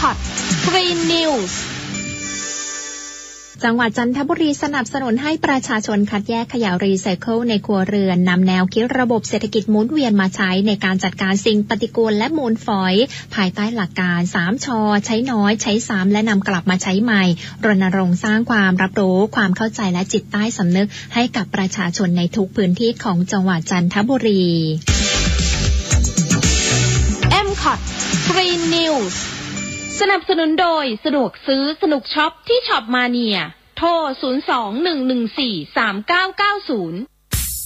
MCOT Green Newsจังหวัดจันทบุรีสนับสนุนให้ประชาชนคัดแยกขยะรีไซเคิลในครัวเรือนนำแนวคิดระบบเศรษฐกิจหมุนเวียนมาใช้ในการจัดการสิ่งปฏิกูลและมูลฝอยภายใต้หลักการ3 ช.ใช้น้อยใช้ซ้ำและนำกลับมาใช้ใหม่รณรงค์สร้างความรับรู้ความเข้าใจและจิตใต้สำนึกให้กับประชาชนในทุกพื้นที่ของจังหวัดจันทบุรี MCOT Green News สนับสนุนโดยสะดวกซื้อสนุกช็อปที่ช็อปมาเนียโทร 02-114-3990